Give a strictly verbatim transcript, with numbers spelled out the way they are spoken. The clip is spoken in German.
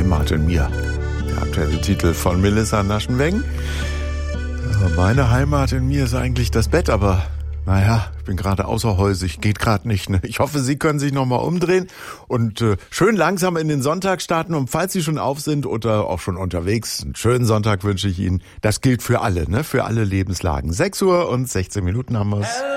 Heimat in mir. Der aktuelle Titel von Melissa Naschenweng. Meine Heimat in mir ist eigentlich das Bett, aber naja, ich bin gerade außerhäusig, geht gerade nicht. Ne? Ich hoffe, Sie können sich nochmal umdrehen und äh, schön langsam in den Sonntag starten. Und falls Sie schon auf sind oder auch schon unterwegs, einen schönen Sonntag wünsche ich Ihnen. Das gilt für alle, ne? Für alle Lebenslagen. sechs Uhr und sechzehn Minuten haben wir es.